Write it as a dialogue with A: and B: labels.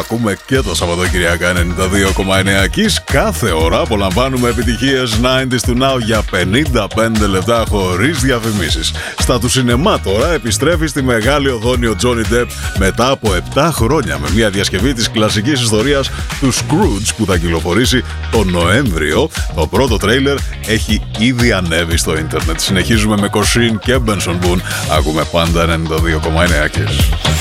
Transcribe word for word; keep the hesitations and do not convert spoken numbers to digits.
A: ακούμε και το Σαββατοκυριακά ενενήντα δύο κόμμα εννέα Kiss. Κάθε ώρα απολαμβάνουμε επιτυχίες ενενήντα του Now για πενήντα πέντε λεπτά χωρίς διαφημίσεις. Στα του σινεμά τώρα επιστρέφει στη μεγάλη οθόνη ο Johnny Depp μετά από επτά χρόνια με μια διασκευή της κλασικής ιστορίας του Scrooge που θα κυκλοφορήσει τον Νοέμβριο. Το πρώτο τρέιλερ έχει ήδη ανέβει στο ίντερνετ. Συνεχίζουμε με Κοσίν και Benson Boone. Ακούμε πάντα ενενήντα δύο κόμμα εννέα Kiss.